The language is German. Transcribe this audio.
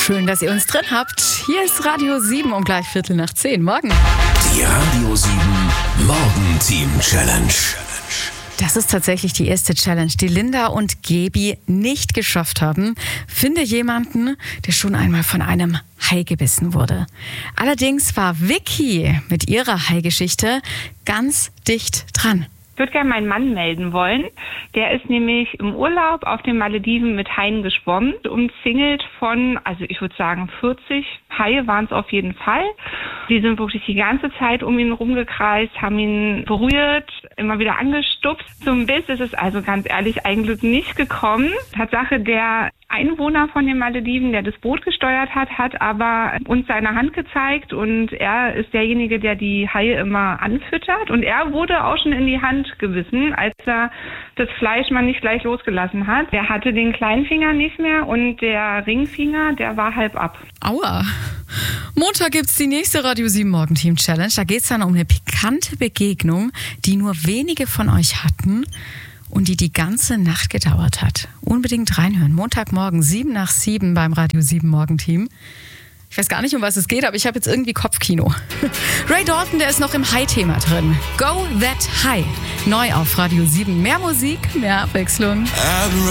Schön, dass ihr uns drin habt. Hier ist Radio 7 um gleich 9:15. Morgen. Die Radio 7 Morgenteam Challenge. Das ist tatsächlich die erste Challenge, die Linda und Gebi nicht geschafft haben. Finde jemanden, der schon einmal von einem Hai gebissen wurde. Allerdings war Vicky mit ihrer Hai-Geschichte ganz dicht dran. Ich würde gerne meinen Mann melden wollen. Der ist nämlich im Urlaub auf den Malediven mit Haien geschwommen, umzingelt von, also ich würde sagen 40 Haie waren es auf jeden Fall. Die sind wirklich die ganze Zeit um ihn rumgekreist, haben ihn berührt, immer wieder angestupst. Zum Biss ist es also ganz ehrlich eigentlich nicht gekommen. Tatsache, der Einwohner von den Malediven, der das Boot gesteuert hat, hat aber uns seine Hand gezeigt und er ist derjenige, der die Haie immer anfüttert und er wurde auch schon in die Hand gebissen, als er das Fleisch mal nicht gleich losgelassen hat. Er hatte den kleinen Finger nicht mehr und der Ringfinger, der war halb ab. Aua. Montag gibt's die nächste Radio 7 Morgenteam Challenge. Da geht's dann um eine pikante Begegnung, die nur wenige von euch hatten und die ganze Nacht gedauert hat. Unbedingt reinhören. Montagmorgen 7:07 beim Radio 7 Morgenteam. Ich weiß gar nicht, um was es geht, aber ich habe jetzt irgendwie Kopfkino. Ray Dalton, der ist noch im High-Thema drin. Go That High. Neu auf Radio 7. Mehr Musik, mehr Abwechslung.